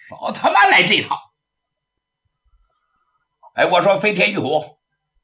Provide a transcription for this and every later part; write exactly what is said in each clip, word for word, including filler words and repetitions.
少他妈来这套！哎，我说飞天玉虎，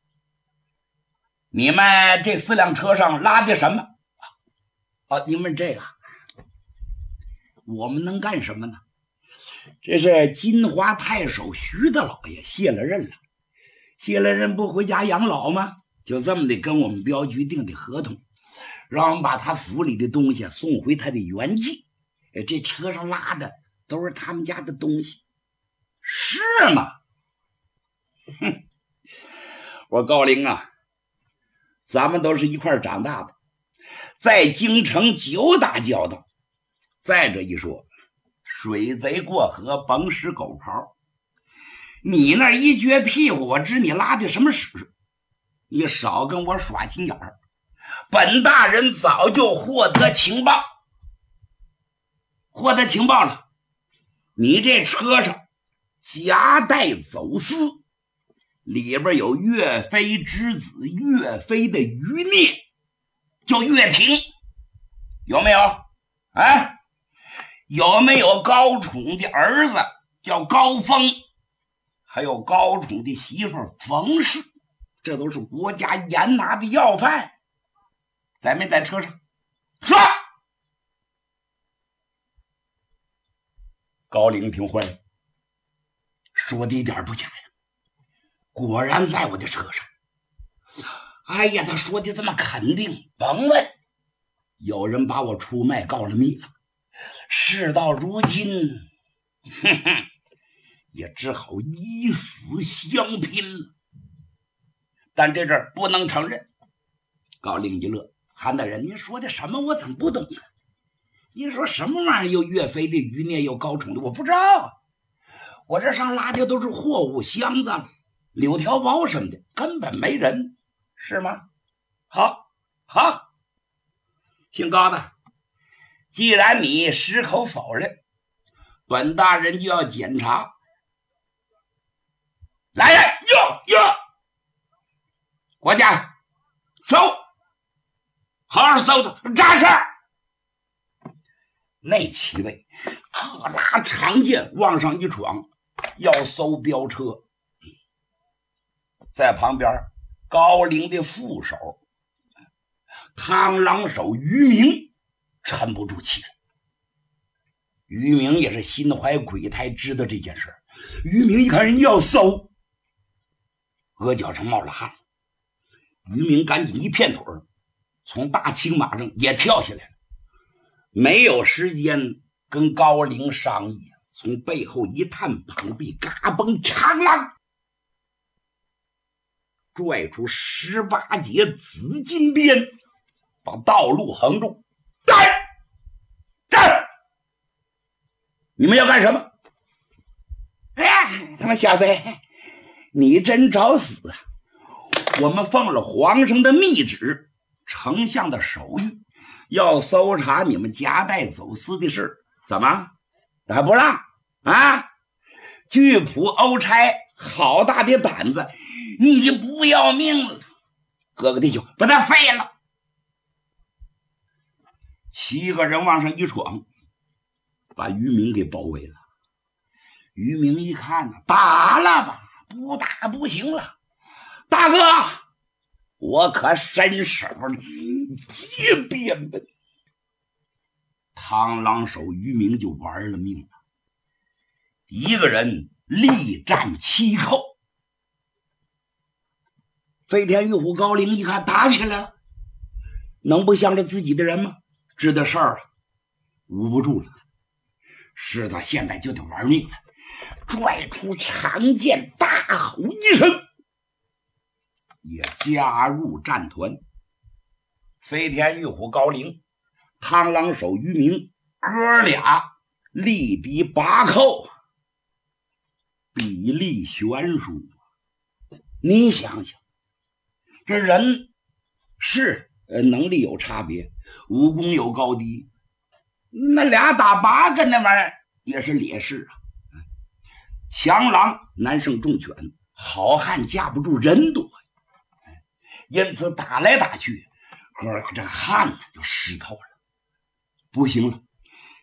你们这四辆车上拉的什么？啊，你们这个，我们能干什么呢？这是金华太守徐大老爷卸了任了，卸了任不回家养老吗？就这么的跟我们镖局订的合同，让我们把他府里的东西送回他的原籍。这车上拉的都是他们家的东西，是吗？哼！我说高陵啊，咱们都是一块长大的，在京城久打交道。再者一说，水贼过河甭使狗刨，你那一撅屁股，我知你拉的什么屎，你少跟我耍心眼儿。本大人早就获得情报，获得情报了，你这车上夹带走私，里边有岳飞之子岳飞的余孽，叫岳平，有没有？啊，有没有高宠的儿子叫高峰，还有高宠的媳妇冯氏？这都是国家严拿的要犯，在没在车上？说。高陵听坏了，说的一点不假呀，果然在我的车上。哎呀，他说的这么肯定，甭问，有人把我出卖告了密了。事到如今，哼哼，也只好以死相拼了。但这阵儿不能承认。高陵一乐，韩大人，您说的什么我怎么不懂啊？您说什么玩意儿？又岳飞的余孽，又高宠的，我不知道。我这上拉的都是货物箱子、柳条包什么的，根本没人，是吗？好，好，姓高的，既然你矢口否认，本大人就要检查。来人，哟哟，国家搜，好好搜搜，扎事儿。那七位啊，拉长剑往上一闯，要搜镖车。在旁边高陵的副手螳螂手于明沉不住气了。于明也是心怀鬼胎，知道这件事。于明一看人家要搜，额角上冒了汗。于明赶紧一片腿，从大青马上也跳下来了，没有时间跟高陵商议，从背后一探膀臂，嘎嘣长浪，拽出十八节紫金鞭，把道路横住。站站！你们要干什么？哎呀，他妈小子，你真找死啊！我们奉了皇上的密旨，丞相的手谕，要搜查你们夹带走私的事，怎么还不让啊？巨仆欧差好大的胆子，你不要命了！哥哥弟兄，把他废了！七个人往上一闯，把于明给包围了。于明一看呢，打了吧，不打不行了。大哥，我可伸手接鞭吧！螳螂手于明就玩了命了，一个人力战七寇。飞天玉虎高陵一看打起来了，能不向着自己的人吗？知道事儿了，捂不住了，狮子现在就得玩命了，拽出长剑，大吼一声，也加入战团。飞天玉虎高陵、螳螂手于明哥俩力比拔寇，比例悬殊。你想想，这人是能力有差别，武功有高低，那俩打八个那玩意儿也是劣势啊。强狼难胜重拳，好汉架不住人多，因此打来打去，哥俩这汗呢就湿透了。不行了，